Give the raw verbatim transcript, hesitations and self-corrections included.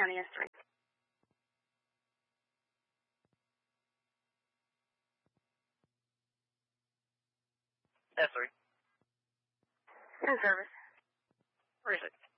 County S three. S three. In service. Where is it?